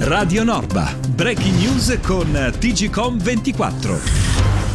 Radio Norba, breaking news con TGcom 24.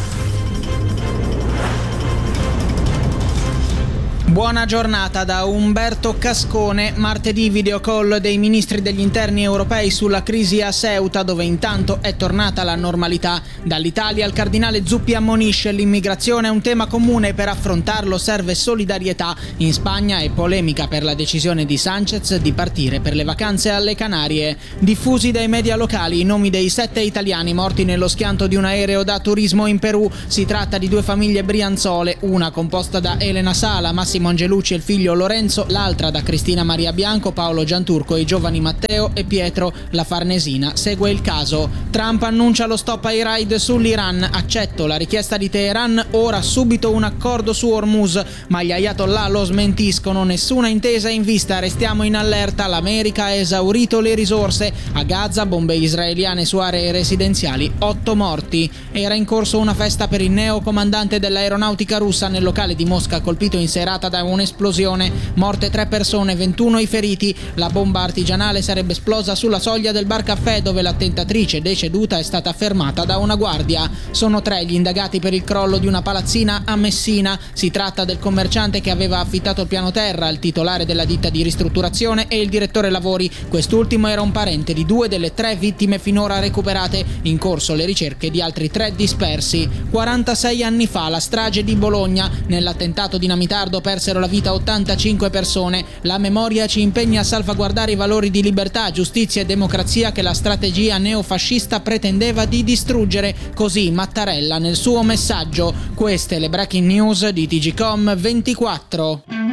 Buona giornata da Umberto Cascone. Martedì video call dei ministri degli interni europei sulla crisi a Ceuta, dove intanto è tornata la normalità. Dall'Italia il cardinale Zuppi ammonisce: l'immigrazione è un tema comune, per affrontarlo serve solidarietà. In Spagna è polemica per la decisione di Sánchez di partire per le vacanze alle Canarie. Diffusi dai media locali i nomi dei 7 italiani morti nello schianto di un aereo da turismo in Perù. Si tratta di 2 famiglie brianzole, una composta da Elena Sala, Massimo Angelucci e il figlio Lorenzo, l'altra da Cristina Maria Bianco, Paolo Gianturco e i giovani Matteo e Pietro. La Farnesina segue il caso. Trump annuncia lo stop ai raid sull'Iran. Accetto la richiesta di Teheran, ora subito un accordo su Hormuz, ma gli ayatollah lo smentiscono. Nessuna intesa in vista, restiamo in allerta, l'America ha esaurito le risorse. A Gaza bombe israeliane su aree residenziali, 8 morti. Era in corso una festa per il neo comandante dell'aeronautica russa nel locale di Mosca, colpito in serata da un'esplosione. Morte 3 persone, 21 i feriti. La bomba artigianale sarebbe esplosa sulla soglia del bar caffè, dove l'attentatrice deceduta è stata fermata da una guardia. Sono 3 gli indagati per il crollo di una palazzina a Messina. Si tratta del commerciante che aveva affittato il piano terra, il titolare della ditta di ristrutturazione e il direttore lavori. Quest'ultimo era un parente di 2 delle 3 vittime finora recuperate. In corso le ricerche di altri 3 dispersi. 46 anni fa la strage di Bologna. Nell'attentato dinamitardo persero la vita 85 persone. La memoria ci impegna a salvaguardare i valori di libertà, giustizia e democrazia che la strategia neofascista pretendeva di distruggere. Così Mattarella nel suo messaggio. Queste le breaking news di TGcom 24.